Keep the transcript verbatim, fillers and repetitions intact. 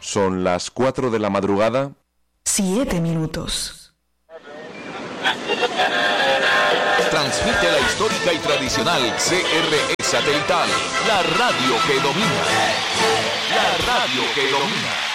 Son las cuatro de la madrugada. Siete minutos. Transmite la histórica y tradicional C R E satelital, la radio que domina. La radio que domina.